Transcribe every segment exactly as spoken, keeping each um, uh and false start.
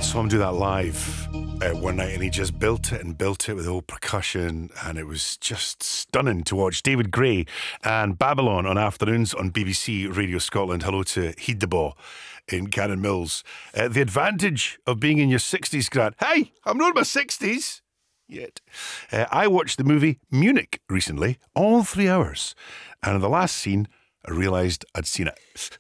saw him do that live uh, one night, and he just built it and built it with old percussion, and it was just stunning to watch. David Gray and Babylon on afternoons on B B C Radio Scotland. Hello to Heed the Ball in Cannon Mills. Uh, the advantage of being in your sixties, Grant. Hey, I'm not in my sixties yet. Uh, I watched the movie Munich recently, all three hours, and in the last scene, I realised I'd seen it.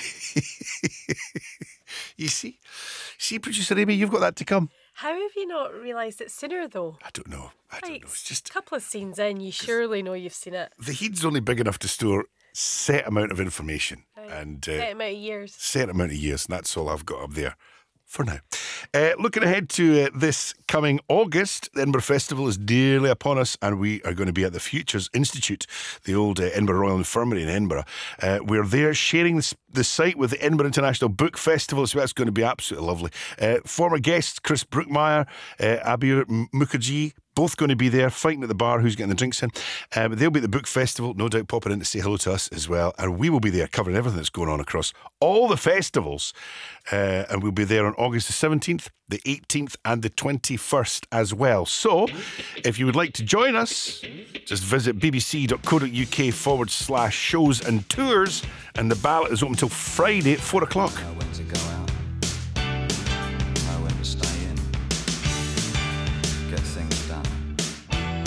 You see? See, producer Amy, you've got that to come. How have you not realised it sooner, though? I don't know. I don't like, know. It's just a couple of scenes in, you surely know you've seen it. the heat's only big enough to store set amount of information. Right. And Set uh, amount of years. set amount of years, and that's all I've got up there for now. Uh, looking ahead to uh, this coming August, the Edinburgh Festival is nearly upon us, and we are going to be at the Futures Institute, the old uh, Edinburgh Royal Infirmary in Edinburgh. Uh, we're there sharing the, the site with the Edinburgh International Book Festival, so that's going to be absolutely lovely. Uh, former guests Chris Brookmeyer, uh, Abir Mukherjee, both going to be there fighting at the bar who's getting the drinks in. Um, they'll be at the book festival, no doubt popping in to say hello to us as well, and we will be there covering everything that's going on across all the festivals, uh, and we'll be there on August the seventeenth, the eighteenth and the twenty-first as well. So if you would like to join us, just visit bbc.co.uk forward slash shows and tours, and the ballot is open until Friday at four o'clock.